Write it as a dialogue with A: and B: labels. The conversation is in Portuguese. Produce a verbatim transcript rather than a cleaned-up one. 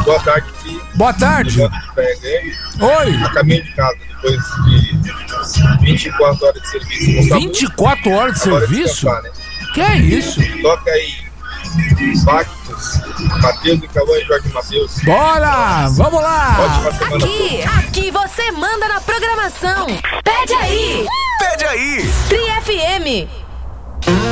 A: Boa tarde, Pi.
B: Boa tarde.
A: Oi. A caminho de casa, depois de vinte e quatro horas de serviço.
B: vinte e quatro horas de
A: Agora
B: serviço?
A: Né?
B: Que é isso?
A: Toca aí. Pactos, Matheus e Cauã e Jorge Matheus.
B: Bora! Vamos lá!
A: Ótima semana.
C: Aqui, aqui você manda na programação. Pede aí!
D: Pede aí!
C: Tri F M.